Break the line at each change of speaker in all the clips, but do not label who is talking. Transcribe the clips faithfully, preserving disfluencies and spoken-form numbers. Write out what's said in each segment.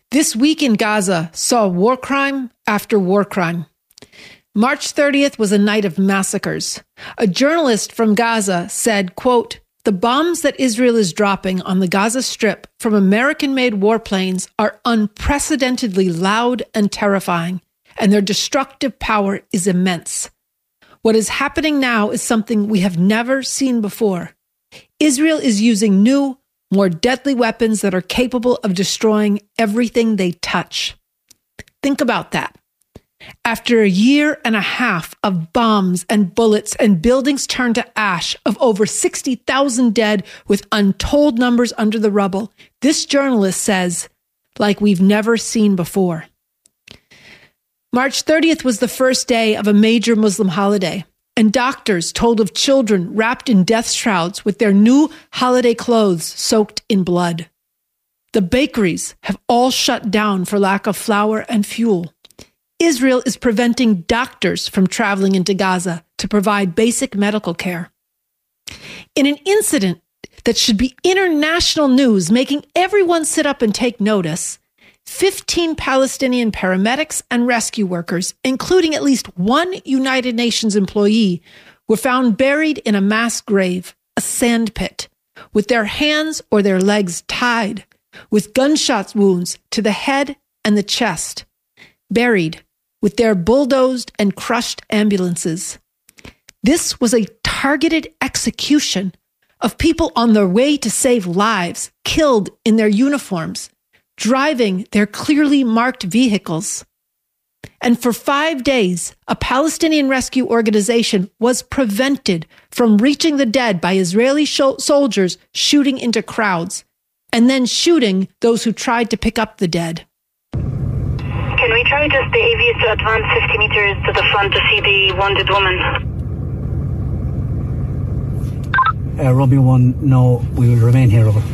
This week in Gaza saw war crime after war crime. March thirtieth was a night of massacres. A journalist from Gaza said, quote, "The bombs that Israel is dropping on the Gaza Strip from American-made warplanes are unprecedentedly loud and terrifying, and their destructive power is immense. What is happening now is something we have never seen before. Israel is using new, more deadly weapons that are capable of destroying everything they touch." Think about that. After a year and a half of bombs and bullets and buildings turned to ash, of over sixty thousand dead with untold numbers under the rubble, this journalist says, like we've never seen before. March thirtieth was the first day of a major Muslim holiday, and doctors told of children wrapped in death shrouds with their new holiday clothes soaked in blood. The bakeries have all shut down for lack of flour and fuel. Israel is preventing doctors from traveling into Gaza to provide basic medical care. In an incident that should be international news, making everyone sit up and take notice, fifteen Palestinian paramedics and rescue workers, including at least one United Nations employee, were found buried in a mass grave, a sand pit, with their hands or their legs tied, with gunshot wounds to the head and the chest, buried with their bulldozed and crushed ambulances. This was a targeted execution of people on their way to save lives, killed in their uniforms, driving their clearly marked vehicles. And for five days, a Palestinian rescue organization was prevented from reaching the dead by Israeli sh- soldiers shooting into crowds, and then shooting those who tried to pick up the dead.
Can we try just the A Vs to advance fifty meters to the front to see the wounded woman?
Uh, Robbie one, no, we will remain here, over.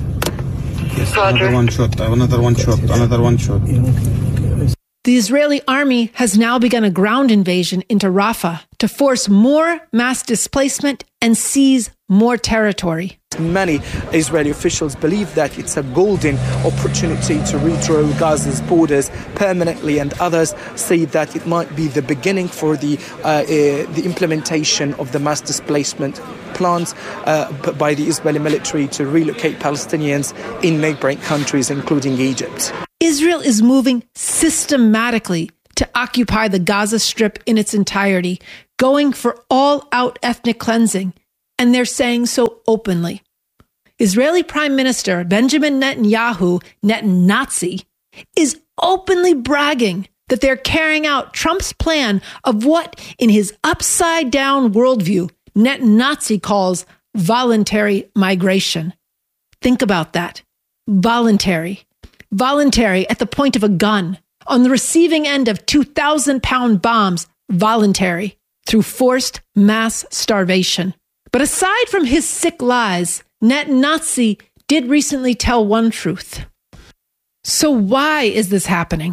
Yes, another one shot, another one shot, another one shot.
Yeah, okay, okay.
The Israeli army has now begun a ground invasion into Rafah to force more mass displacement and seize more territory.
Many Israeli officials believe that it's a golden opportunity to redraw Gaza's borders permanently, and others say that it might be the beginning for the uh, uh, the implementation of the mass displacement plans uh, by the Israeli military to relocate Palestinians in neighboring countries, including Egypt.
Israel is moving systematically to occupy the Gaza Strip in its entirety, going for all-out ethnic cleansing, and they're saying so openly. Israeli Prime Minister Benjamin Netanyahu, Net-Nazi, is openly bragging that they're carrying out Trump's plan of what, in his upside-down worldview, Net-Nazi calls voluntary migration. Think about that. Voluntary. Voluntary at the point of a gun, on the receiving end of two thousand pound bombs, voluntary, through forced mass starvation. But aside from his sick lies, Net-Nazi did recently tell one truth. So why is this happening?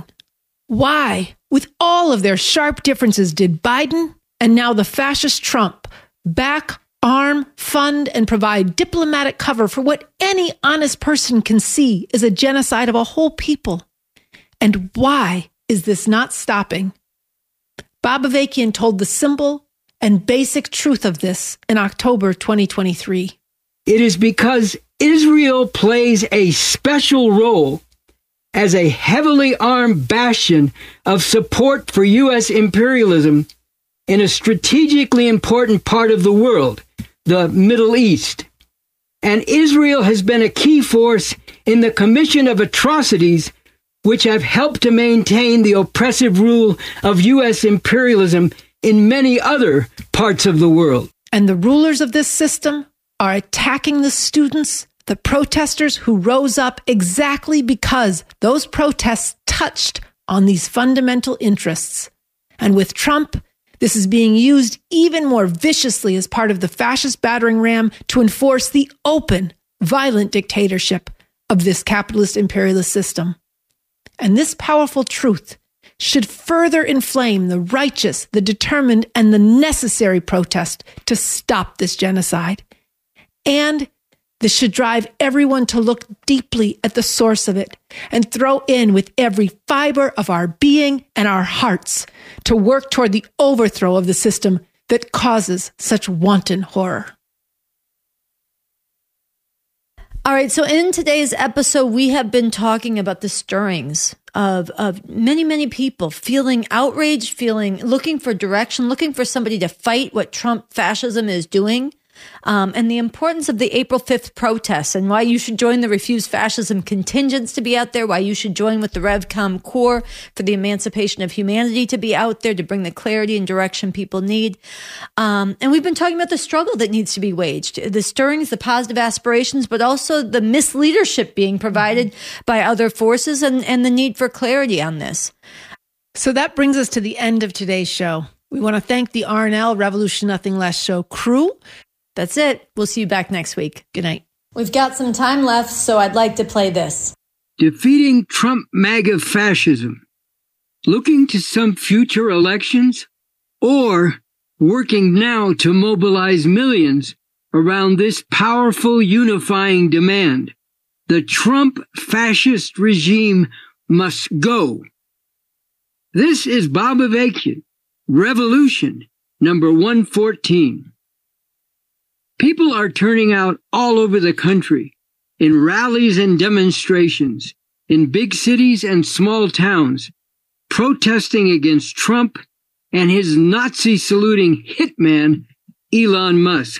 Why, with all of their sharp differences, did Biden and now the fascist Trump back, arm, fund, and provide diplomatic cover for what any honest person can see is a genocide of a whole people? And why is this not stopping? Bob Avakian told the simple and basic truth of this in October twenty twenty-three.
It is because Israel plays a special role as a heavily armed bastion of support for U S imperialism in a strategically important part of the world, the Middle East. And Israel has been a key force in the commission of atrocities which have helped to maintain the oppressive rule of U S imperialism in many other parts of the world.
And the rulers of this system are attacking the students, the protesters who rose up exactly because those protests touched on these fundamental interests. And with Trump, this is being used even more viciously as part of the fascist battering ram to enforce the open, violent dictatorship of this capitalist imperialist system. And this powerful truth should further inflame the righteous, the determined, and the necessary protest to stop this genocide. And This should drive everyone to look deeply at the source of it and throw in with every fiber of our being and our hearts to work toward the overthrow of the system that causes such wanton horror.
All right, so in today's episode, we have been talking about the stirrings of, of many, many people feeling outraged, feeling, looking for direction, looking for somebody to fight what Trump fascism is doing. Um, and the importance of the April fifth protests and why you should join the Refuse Fascism contingents to be out there, why you should join with the RevCom Corps for the emancipation of humanity to be out there to bring the clarity and direction people need. Um, and we've been talking about the struggle that needs to be waged, the stirrings, the positive aspirations, but also the misleadership being provided mm-hmm. by other forces and, and the need for clarity on this.
So that brings us to the end of today's show. We want to thank the R N L Revolution Nothing Less show crew.
That's it. We'll see you back next week.
Good night.
We've got some time left, so I'd like to play this.
Defeating Trump MAGA fascism. Looking to some future elections? Or working now to mobilize millions around this powerful unifying demand? The Trump fascist regime must go. This is Bob Avakian, Revolution number one fourteen. People are turning out all over the country, in rallies and demonstrations, in big cities and small towns, protesting against Trump and his Nazi-saluting hitman, Elon Musk.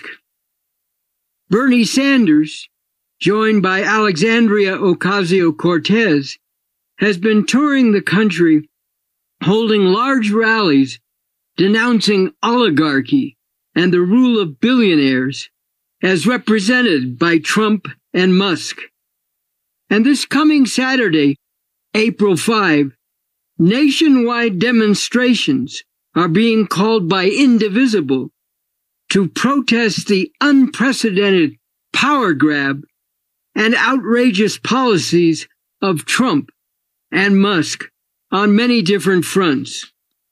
Bernie Sanders, joined by Alexandria Ocasio-Cortez, has been touring the country, holding large rallies, denouncing oligarchy and the rule of billionaires as represented by Trump and Musk. And this coming Saturday, April fifth, nationwide demonstrations are being called by Indivisible to protest the unprecedented power grab and outrageous policies of Trump and Musk on many different fronts.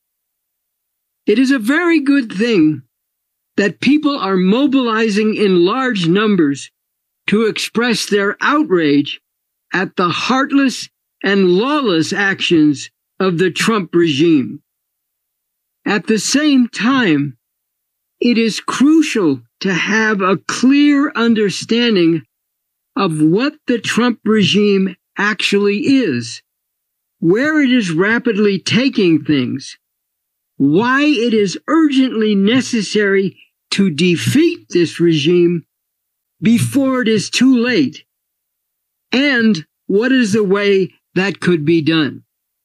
It is a very good thing that people are mobilizing in large numbers to express their outrage at the heartless and lawless actions of the Trump regime. At the same time, it is crucial to have a clear understanding of what the Trump regime actually is, where it is rapidly taking things, why it is urgently necessary to defeat this regime before it is too late, and what is the way that could be done.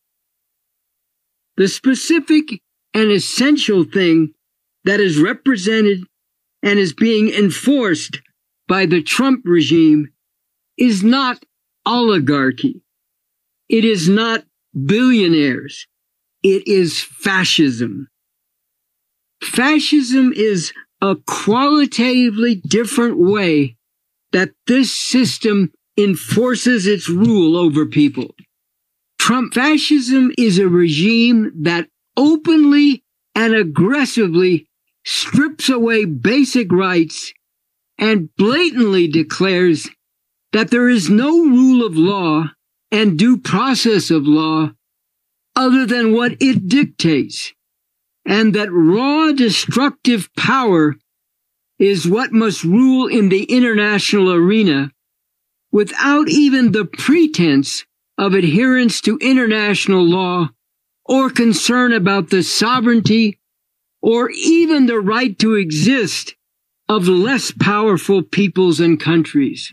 The specific and essential thing that is represented and is being enforced by the Trump regime is not oligarchy. It is not billionaires. It is fascism. Fascism is a qualitatively different way that this system enforces its rule over people. Trump fascism is a regime that openly and aggressively strips away basic rights and blatantly declares that there is no rule of law and due process of law other than what it dictates, and that raw destructive power is what must rule in the international arena without even the pretense of adherence to international law or concern about the sovereignty or even the right to exist of less powerful peoples and countries.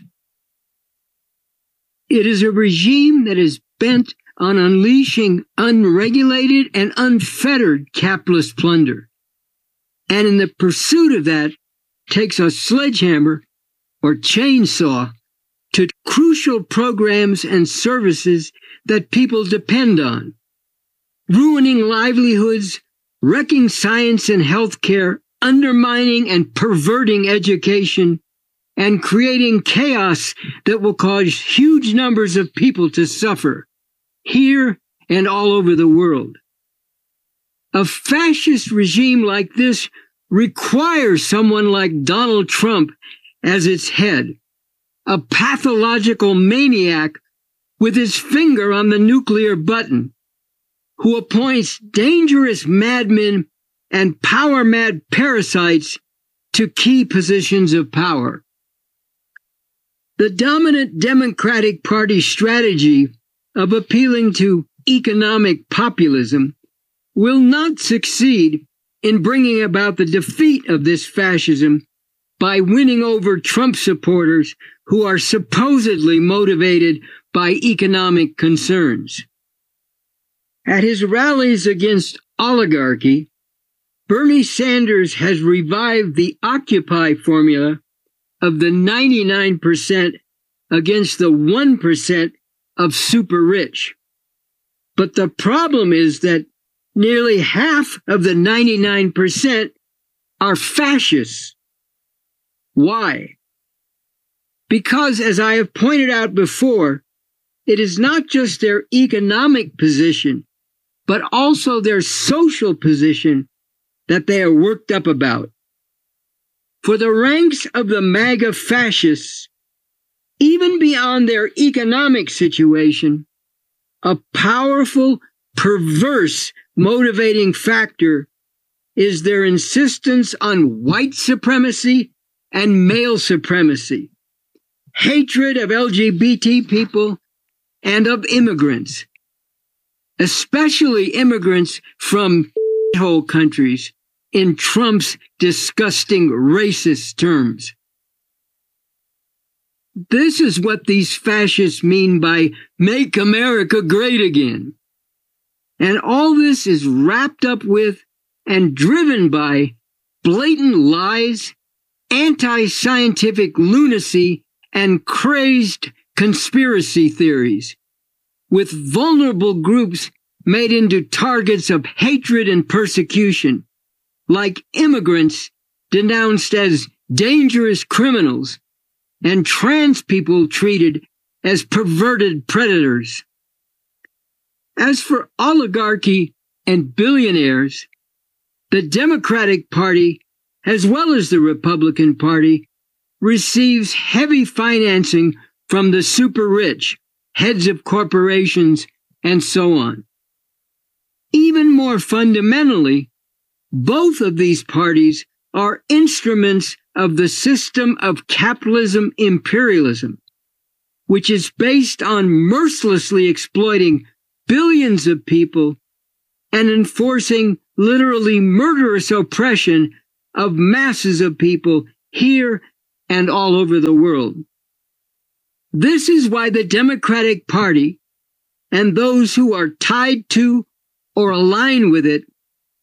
It is a regime that is bent on unleashing unregulated and unfettered capitalist plunder, and in the pursuit of that takes a sledgehammer or chainsaw to crucial programs and services that people depend on, ruining livelihoods, wrecking science and healthcare, undermining and perverting education, and creating chaos that will cause huge numbers of people to suffer, here and all over the world. A fascist regime like this requires someone like Donald Trump as its head, a pathological maniac with his finger on the nuclear button, who appoints dangerous madmen and power-mad parasites to key positions of power. The dominant Democratic Party strategy of appealing to economic populism will not succeed in bringing about the defeat of this fascism by winning over Trump supporters who are supposedly motivated by economic concerns. At his rallies against oligarchy, Bernie Sanders has revived the Occupy formula of the ninety-nine percent against the one percent of super rich. But the problem is that nearly half of the ninety-nine percent are fascists. Why? Because, as I have pointed out before, it is not just their economic position, but also their social position that they are worked up about. For the ranks of the MAGA fascists, even beyond their economic situation, a powerful, perverse motivating factor is their insistence on white supremacy and male supremacy, hatred of L G B T people and of immigrants, especially immigrants from hole countries, in Trump's disgusting racist terms. This is what these fascists mean by "Make America Great Again." And all this is wrapped up with and driven by blatant lies, anti-scientific lunacy, and crazed conspiracy theories, with vulnerable groups made into targets of hatred and persecution, like immigrants denounced as dangerous criminals, and trans people treated as perverted predators. As for oligarchy and billionaires, the Democratic Party, as well as the Republican Party, receives heavy financing from the super rich, heads of corporations, and so on. Even more fundamentally, both of these parties are instruments of the system of capitalism imperialism, which is based on mercilessly exploiting billions of people and enforcing literally murderous oppression of masses of people here and all over the world. This is why the Democratic Party and those who are tied to or align with it